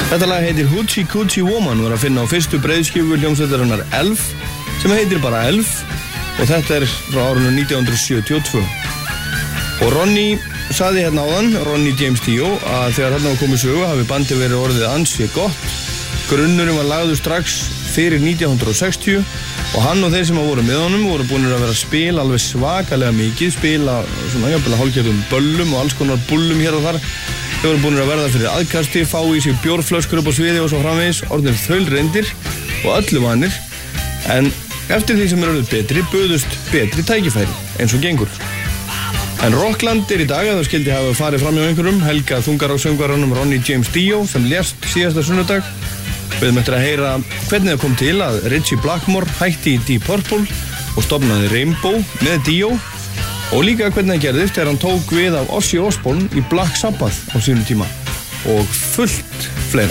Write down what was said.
Þetta lag heitir Hoochie Coochie Woman og er að finna á fyrstu breiðskífu hljómsveitarinnar Elf sem heitir bara Elf og þetta er frá árinu 1972. Og Ronny sagði hérna áðan, Ronny James Dio, að þegar þarna var komið sögu hafi bandið verið orðið ansi gott. Grunnurinn var lagður strax fyrir 1960 og hann og þeir sem voru með honum voru búinir að vera að spila alveg svakalega mikið, spila svona jafnvel hálfgerðum böllum og alls konar bullum hér og þar. Þeir voru búinir að verða fyrir aðkasti, fá í sig bjórflöskur upp á sviði og svo framvegis, orðnir þaulreyndir og öllu vanir. En eftir því sem orðið betri, buðust betri tækifæri, eins og gengur. En Rockland í dag, að það skildi hafa farið fram hjá einhverjum, helgað þungarokkssöngvaranum Ronny James Dio sem lést síðasta sunnudag. Við möttum að heyra hvernig það kom til að Ritchie Blackmore hætti í Deep Purple og stofnaði Rainbow með Dio og líka hvernig það gerðist þegar hann tók við af Ozzy Osbourne í Black Sabbath á sínum tíma og fullt fleira.